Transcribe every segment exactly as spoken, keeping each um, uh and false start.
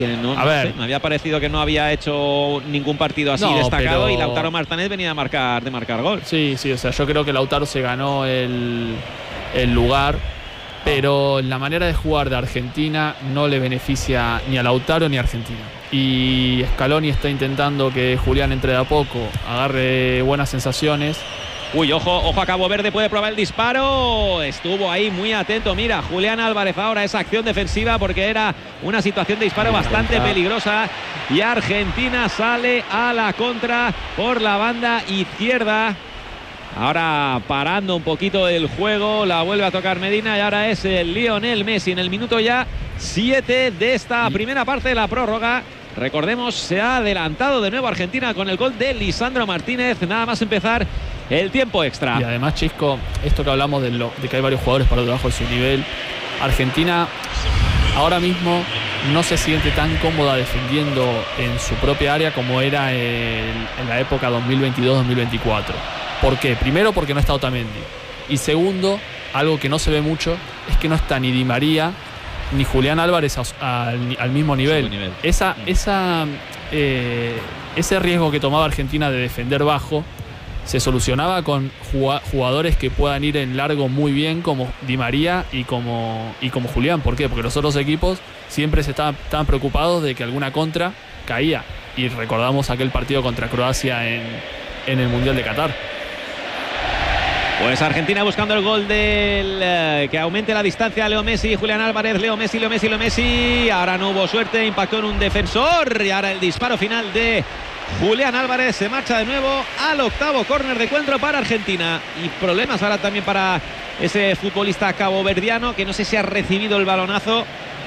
No, a no ver, sé, me había parecido que no había hecho ningún partido así no, destacado, pero... y Lautaro Martínez venía a marcar, de marcar gol. Sí, sí, o sea, yo creo que Lautaro se ganó el, el lugar, pero la manera de jugar de Argentina no le beneficia ni a Lautaro ni a Argentina. Y Scaloni está intentando que Julián entre de a poco, agarre buenas sensaciones. Uy, ojo, ojo a Cabo Verde, puede probar el disparo. Estuvo ahí muy atento. Mira, Julián Álvarez ahora esa acción defensiva, porque era una situación de disparo bastante peligrosa. Y Argentina sale a la contra por la banda izquierda. Ahora parando un poquito el juego, la vuelve a tocar Medina y ahora es el Lionel Messi en el minuto ya siete de esta primera parte de la prórroga. Recordemos, se ha adelantado de nuevo Argentina con el gol de Lisandro Martínez, nada más empezar el tiempo extra. Y además, Chisco, esto que hablamos de, lo, de que hay varios jugadores para debajo de su nivel, Argentina ahora mismo no se siente tan cómoda defendiendo en su propia área como era en, en la época dos mil veintidós dos mil veinticuatro. ¿Por qué? Primero, porque no está Otamendi. Y segundo, algo que no se ve mucho, es que no está ni Di María ni Julián Álvarez a, a, al, al mismo nivel. nivel. Esa, esa, eh, ese riesgo que tomaba Argentina de defender bajo se solucionaba con jugadores que puedan ir en largo muy bien, como Di María y como, y como Julián. ¿Por qué? Porque los otros equipos siempre se estaban, estaban preocupados de que alguna contra caía. Y recordamos aquel partido contra Croacia en, en el Mundial de Qatar. Pues Argentina buscando el gol del eh, que aumente la distancia. Leo Messi, Julián Álvarez, Leo Messi, Leo Messi, Leo Messi. Ahora no hubo suerte, impactó en un defensor. Y ahora el disparo final de Julián Álvarez. Se marcha de nuevo al octavo córner de encuentro para Argentina. Y problemas ahora también para ese futbolista caboverdiano, que no sé si ha recibido el balonazo,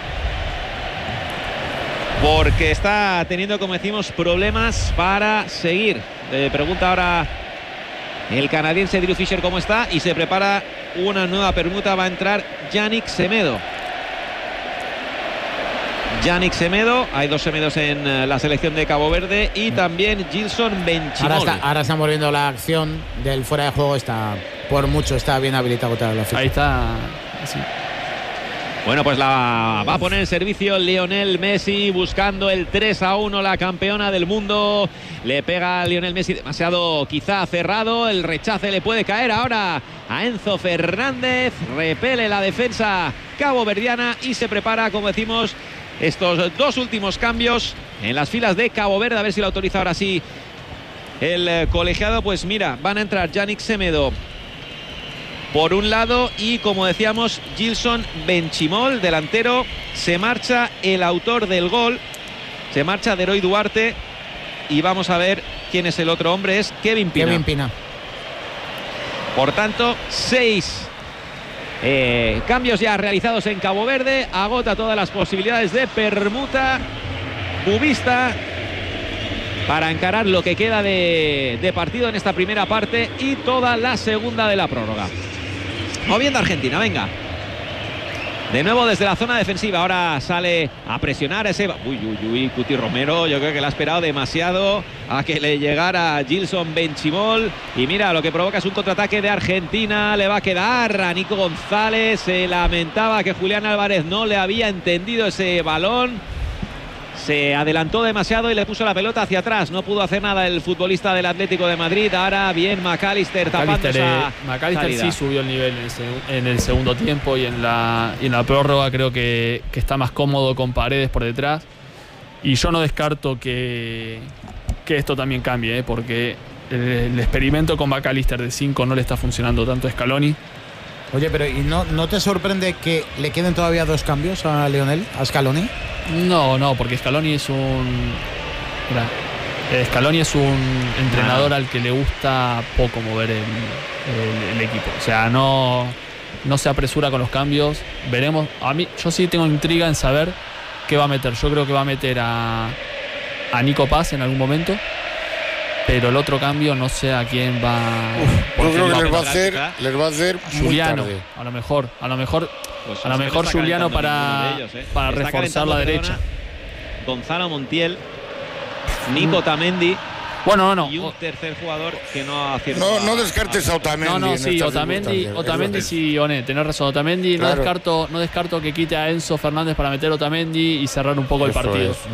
porque está teniendo, como decimos, problemas para seguir. Le pregunta ahora el canadiense Drew Fisher cómo está, y se prepara una nueva permuta. Va a entrar Yannick Semedo. Yannick Semedo, hay dos Semedos en la selección de Cabo Verde, y también Gilson Benchimol. Ahora, está, ahora estamos viendo la acción del fuera de juego, está por mucho, está bien habilitado contra la FIFA. Ahí está. Sí. Bueno, pues la va a poner en servicio Lionel Messi, buscando el tres a uno, la campeona del mundo. Le pega a Lionel Messi demasiado quizá cerrado, el rechace le puede caer ahora a Enzo Fernández. Repele la defensa caboverdiana y se prepara, como decimos, estos dos últimos cambios en las filas de Cabo Verde. A ver si lo autoriza ahora sí el colegiado. Pues mira, van a entrar Yannick Semedo por un lado y, como decíamos, Gilson Benchimol, delantero. Se marcha el autor del gol, se marcha Deroy Duarte, y vamos a ver quién es el otro hombre. Es Kevin Pina. Kevin Pina. Por tanto, seis eh, cambios ya realizados en Cabo Verde. Agota todas las posibilidades de permuta cubista para encarar lo que queda de, de partido en esta primera parte y toda la segunda de la prórroga. Moviendo Argentina, venga. De nuevo desde la zona defensiva. Ahora sale a presionar ese... Uy, uy, uy, Cuti Romero. Yo creo que le ha esperado demasiado a que le llegara Gilson Benchimol. Y mira, lo que provoca es un contraataque de Argentina. Le va a quedar a Nico González. Se lamentaba que Julián Álvarez no le había entendido ese balón. Se adelantó demasiado y le puso la pelota hacia atrás. No pudo hacer nada el futbolista del Atlético de Madrid. Ahora bien McAllister tapando esa McAllister salida. Sí subió el nivel en el, en el segundo tiempo, y en la, y en la prórroga creo que, que está más cómodo con Paredes por detrás. Y yo no descarto que, que esto también cambie, ¿eh? porque el, el experimento con McAllister de cinco no le está funcionando tanto a Scaloni. Oye, pero ¿y no, no te sorprende que le queden todavía dos cambios a Lionel, a Scaloni? No, no, porque Scaloni es un... Mira, Scaloni es un entrenador ah. al que le gusta poco mover el, el, el equipo. O sea, no, no se apresura con los cambios. Veremos. A mí, yo sí tengo intriga en saber qué va a meter. Yo creo que va a meter a, a Nico Paz en algún momento. Pero el otro cambio no sé a quién va. Uf, yo creo que les va a hacer, les va a hacer Juliano, muy tarde. a lo mejor, a lo mejor, pues a lo mejor Juliano para, de ellos, ¿eh? para reforzar la derecha. Gonzalo Montiel, Nico Tamendi, Bueno, no, y un tercer jugador que no acierta. No, no descartes a Otamendi. No, no, en sí, estas Otamendi, circunstancias. Otamendi sí, One, tenés razón. Otamendi, Claro. no descarto, no descarto que quite a Enzo Fernández para meter Otamendi y cerrar un poco el Eso partido. es.